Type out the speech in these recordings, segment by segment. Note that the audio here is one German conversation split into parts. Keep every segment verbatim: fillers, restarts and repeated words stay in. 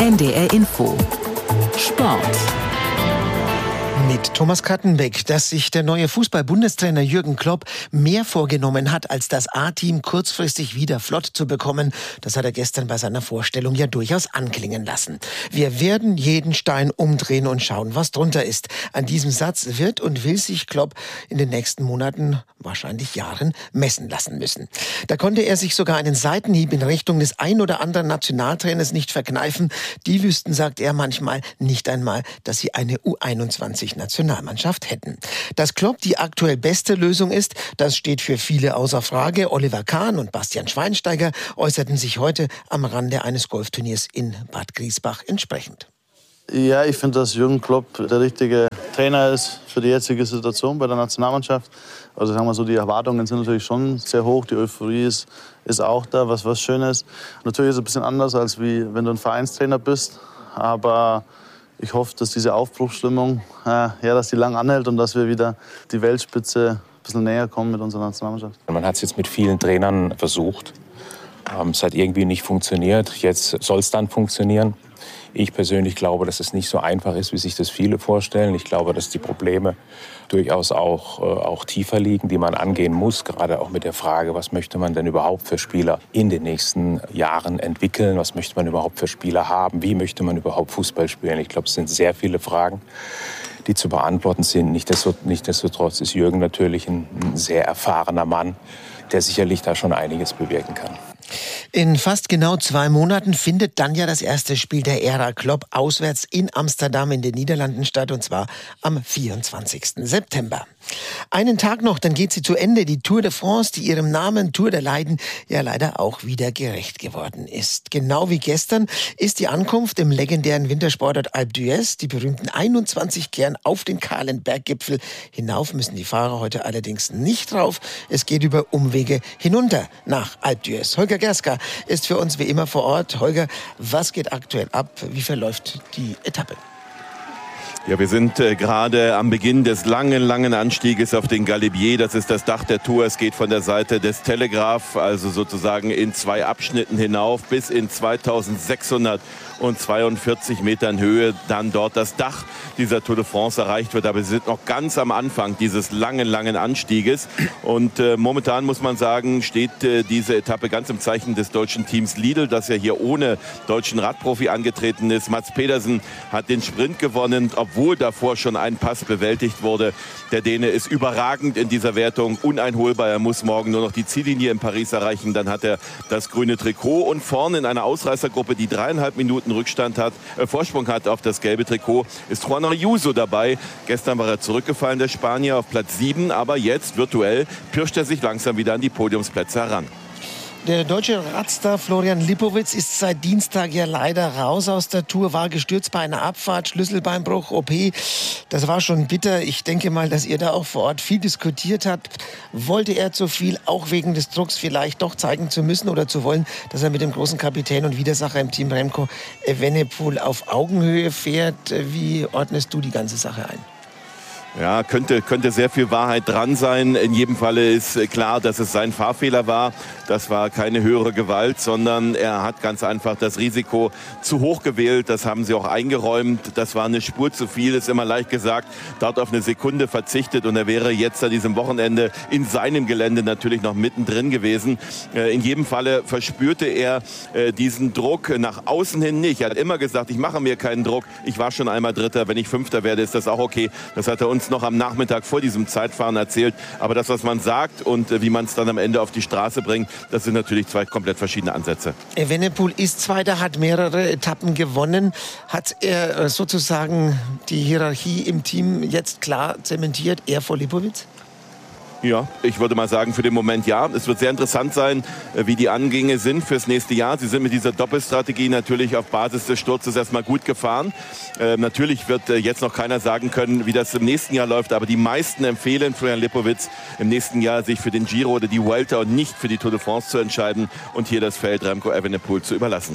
N D R Info Sport. Mit Thomas Kattenbeck, dass sich der neue Fußball-Bundestrainer Jürgen Klopp mehr vorgenommen hat, als das A-Team kurzfristig wieder flott zu bekommen. Das hat er gestern bei seiner Vorstellung ja durchaus anklingen lassen. Wir werden jeden Stein umdrehen und schauen, was drunter ist. An diesem Satz wird und will sich Klopp in den nächsten Monaten, wahrscheinlich Jahren, messen lassen müssen. Da konnte er sich sogar einen Seitenhieb in Richtung des ein oder anderen Nationaltrainers nicht verkneifen. Die wüssten, sagt er manchmal, nicht einmal, dass sie eine U einundzwanzig Nationalmannschaft hätten. Dass Klopp die aktuell beste Lösung ist, das steht für viele außer Frage. Oliver Kahn und Bastian Schweinsteiger äußerten sich heute am Rande eines Golfturniers in Bad Griesbach entsprechend. Ja, ich finde, dass Jürgen Klopp der richtige Trainer ist für die jetzige Situation bei der Nationalmannschaft. Also sagen wir so, die Erwartungen sind natürlich schon sehr hoch, die Euphorie ist, ist auch da, was, was schön ist. Natürlich ist es ein bisschen anders, als wie wenn du ein Vereinstrainer bist, aber ich hoffe, dass diese Aufbruchsstimmung, äh, ja, dass die lang anhält und dass wir wieder die Weltspitze ein bisschen näher kommen mit unserer Nationalmannschaft. Man hat es jetzt mit vielen Trainern versucht. Ähm, es hat irgendwie nicht funktioniert. Jetzt soll es dann funktionieren. Ich persönlich glaube, dass es nicht so einfach ist, wie sich das viele vorstellen. Ich glaube, dass die Probleme durchaus auch, äh, auch tiefer liegen, die man angehen muss. Gerade auch mit der Frage, was möchte man denn überhaupt für Spieler in den nächsten Jahren entwickeln? Was möchte man überhaupt für Spieler haben? Wie möchte man überhaupt Fußball spielen? Ich glaube, es sind sehr viele Fragen, die zu beantworten sind. Nichtsdestotrotz ist Jürgen natürlich ein, ein sehr erfahrener Mann, der sicherlich da schon einiges bewirken kann. In fast genau zwei Monaten findet dann ja das erste Spiel der Ära Klopp auswärts in Amsterdam in den Niederlanden statt, und zwar am vierundzwanzigsten September. Einen Tag noch, dann geht sie zu Ende, die Tour de France, die ihrem Namen Tour der Leiden ja leider auch wieder gerecht geworden ist. Genau wie gestern ist die Ankunft im legendären Wintersportort Alpe d'Huez, die berühmten einundzwanzig Kehren auf den kahlen Berggipfel. Hinauf müssen die Fahrer heute allerdings nicht drauf. Es geht über Umwege hinunter nach Alpe d'Huez. Holger Gerska ist für uns wie immer vor Ort. Holger, was geht aktuell ab? Wie verläuft die Etappe? Ja, wir sind äh, gerade am Beginn des langen, langen Anstieges auf den Galibier. Das ist das Dach der Tour. Es geht von der Seite des Telegraph, also sozusagen in zwei Abschnitten hinauf, bis in zweitausendsechshundertzweiundvierzig Metern Höhe dann dort das Dach dieser Tour de France erreicht wird. Aber wir sind noch ganz am Anfang dieses langen, langen Anstieges. Und äh, momentan muss man sagen, steht äh, diese Etappe ganz im Zeichen des deutschen Teams Lidl, das ja hier ohne deutschen Radprofi angetreten ist. Mats Pedersen hat den Sprint gewonnen, obwohl davor schon ein Pass bewältigt wurde. Der Däne ist überragend in dieser Wertung, uneinholbar. Er muss morgen nur noch die Ziellinie in Paris erreichen. Dann hat er das grüne Trikot. Und vorne in einer Ausreißergruppe, die dreieinhalb Minuten Rückstand hat, äh, Vorsprung hat auf das gelbe Trikot, ist Juan Ayuso dabei. Gestern war er zurückgefallen, der Spanier, auf Platz sieben. Aber jetzt, virtuell, pirscht er sich langsam wieder an die Podiumsplätze heran. Der deutsche Radstar Florian Lipowitz ist seit Dienstag ja leider raus aus der Tour, war gestürzt bei einer Abfahrt, Schlüsselbeinbruch, O P. Das war schon bitter. Ich denke mal, dass ihr da auch vor Ort viel diskutiert habt. Wollte er zu viel, auch wegen des Drucks vielleicht doch zeigen zu müssen oder zu wollen, dass er mit dem großen Kapitän und Widersacher im Team Remco Evenepoel auf Augenhöhe fährt? Wie ordnest du die ganze Sache ein? Ja, könnte, könnte sehr viel Wahrheit dran sein. In jedem Falle ist klar, dass es sein Fahrfehler war. Das war keine höhere Gewalt, sondern er hat ganz einfach das Risiko zu hoch gewählt. Das haben sie auch eingeräumt. Das war eine Spur zu viel, ist immer leicht gesagt. Dort auf eine Sekunde verzichtet und er wäre jetzt an diesem Wochenende in seinem Gelände natürlich noch mittendrin gewesen. In jedem Falle verspürte er diesen Druck nach außen hin nicht. Er hat immer gesagt, ich mache mir keinen Druck. Ich war schon einmal Dritter. Wenn ich Fünfter werde, ist das auch okay. Das hat er uns noch am Nachmittag vor diesem Zeitfahren erzählt. Aber das, was man sagt und wie man es dann am Ende auf die Straße bringt, das sind natürlich zwei komplett verschiedene Ansätze. Evenepoel ist Zweiter, hat mehrere Etappen gewonnen. Hat er sozusagen die Hierarchie im Team jetzt klar zementiert, er vor Lipowitz? Ja, ich würde mal sagen, für den Moment ja. Es wird sehr interessant sein, wie die Angänge sind fürs nächste Jahr. Sie sind mit dieser Doppelstrategie natürlich auf Basis des Sturzes erstmal gut gefahren. Äh, natürlich wird äh, jetzt noch keiner sagen können, wie das im nächsten Jahr läuft. Aber die meisten empfehlen Florian Lipowitz im nächsten Jahr, sich für den Giro oder die Vuelta und nicht für die Tour de France zu entscheiden und hier das Feld Remco Evenepoel zu überlassen.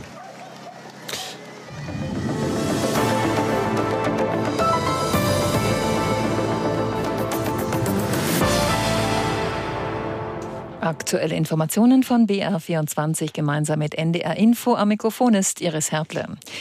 Aktuelle Informationen von B R vierundzwanzig gemeinsam mit N D R Info. Am Mikrofon ist Iris Hertle.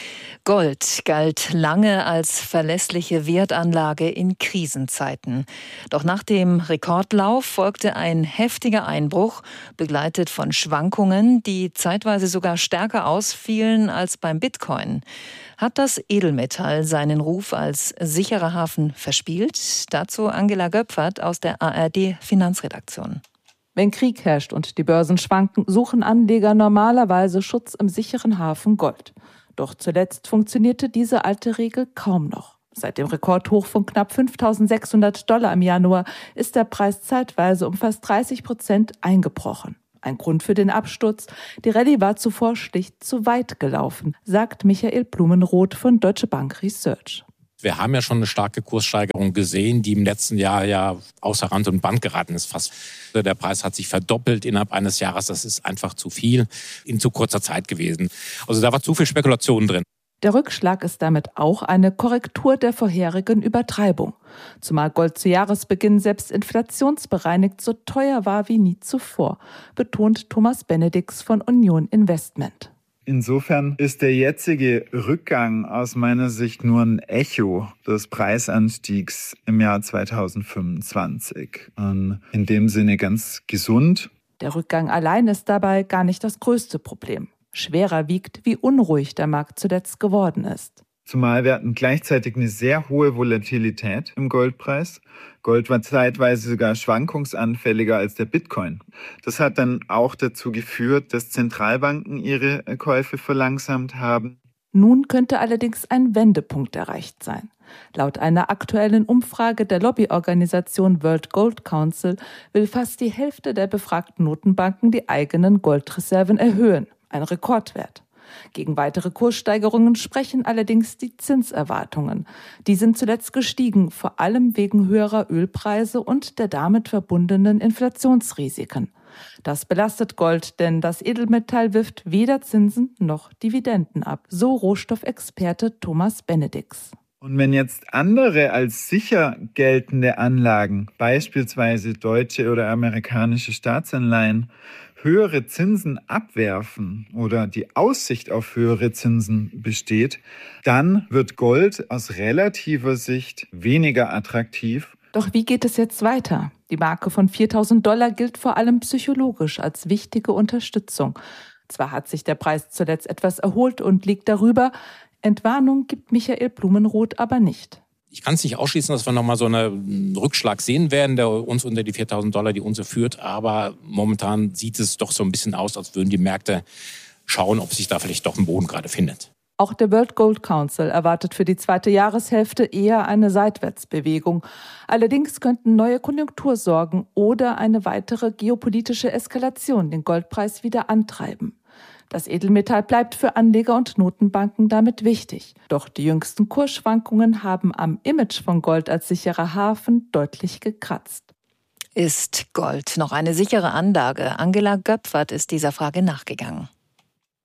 Gold galt lange als verlässliche Wertanlage in Krisenzeiten. Doch nach dem Rekordlauf folgte ein heftiger Einbruch, begleitet von Schwankungen, die zeitweise sogar stärker ausfielen als beim Bitcoin. Hat das Edelmetall seinen Ruf als sicherer Hafen verspielt? Dazu Angela Göpfert aus der A R D-Finanzredaktion. Wenn Krieg herrscht und die Börsen schwanken, suchen Anleger normalerweise Schutz im sicheren Hafen Gold. Doch zuletzt funktionierte diese alte Regel kaum noch. Seit dem Rekordhoch von knapp fünftausendsechshundert Dollar im Januar ist der Preis zeitweise um fast dreißig Prozent eingebrochen. Ein Grund für den Absturz: Die Rallye war zuvor schlicht zu weit gelaufen, sagt Michael Blumenroth von Deutsche Bank Research. Wir haben ja schon eine starke Kurssteigerung gesehen, die im letzten Jahr ja außer Rand und Band geraten ist. Fast der Preis hat sich verdoppelt innerhalb eines Jahres. Das ist einfach zu viel in zu kurzer Zeit gewesen. Also da war zu viel Spekulation drin. Der Rückschlag ist damit auch eine Korrektur der vorherigen Übertreibung. Zumal Gold zu Jahresbeginn selbst inflationsbereinigt so teuer war wie nie zuvor, betont Thomas Benedix von Union Investment. Insofern ist der jetzige Rückgang aus meiner Sicht nur ein Echo des Preisanstiegs im Jahr zweitausendfünfundzwanzig. Und in dem Sinne ganz gesund. Der Rückgang allein ist dabei gar nicht das größte Problem. Schwerer wiegt, wie unruhig der Markt zuletzt geworden ist. Zumal wir hatten gleichzeitig eine sehr hohe Volatilität im Goldpreis. Gold war zeitweise sogar schwankungsanfälliger als der Bitcoin. Das hat dann auch dazu geführt, dass Zentralbanken ihre Käufe verlangsamt haben. Nun könnte allerdings ein Wendepunkt erreicht sein. Laut einer aktuellen Umfrage der Lobbyorganisation World Gold Council will fast die Hälfte der befragten Notenbanken die eigenen Goldreserven erhöhen. Ein Rekordwert. Gegen weitere Kurssteigerungen sprechen allerdings die Zinserwartungen. Die sind zuletzt gestiegen, vor allem wegen höherer Ölpreise und der damit verbundenen Inflationsrisiken. Das belastet Gold, denn das Edelmetall wirft weder Zinsen noch Dividenden ab, so Rohstoffexperte Thomas Benedix. Und wenn jetzt andere als sicher geltende Anlagen, beispielsweise deutsche oder amerikanische Staatsanleihen, höhere Zinsen abwerfen oder die Aussicht auf höhere Zinsen besteht, dann wird Gold aus relativer Sicht weniger attraktiv. Doch wie geht es jetzt weiter? Die Marke von viertausend Dollar gilt vor allem psychologisch als wichtige Unterstützung. Zwar hat sich der Preis zuletzt etwas erholt und liegt darüber, Entwarnung gibt Michael Blumenroth aber nicht. Ich kann es nicht ausschließen, dass wir nochmal so einen Rückschlag sehen werden, der uns unter die viertausend Dollar die Unze führt. Aber momentan sieht es doch so ein bisschen aus, als würden die Märkte schauen, ob sich da vielleicht doch ein Boden gerade findet. Auch der World Gold Council erwartet für die zweite Jahreshälfte eher eine Seitwärtsbewegung. Allerdings könnten neue Konjunktursorgen oder eine weitere geopolitische Eskalation den Goldpreis wieder antreiben. Das Edelmetall bleibt für Anleger und Notenbanken damit wichtig. Doch die jüngsten Kursschwankungen haben am Image von Gold als sicherer Hafen deutlich gekratzt. Ist Gold noch eine sichere Anlage? Angela Göpfert ist dieser Frage nachgegangen.